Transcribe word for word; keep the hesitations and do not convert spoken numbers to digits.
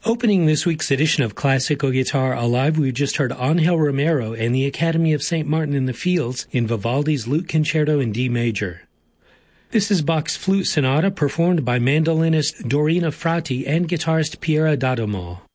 Opening this week's edition of Classical Guitar Alive, we just heard Angel Romero and the Academy of Saint Martin in the Fields in Vivaldi's Lute Concerto in D major. This is Bach's Flute Sonata performed by mandolinist Dorina Frati and guitarist Piera D'Adamo.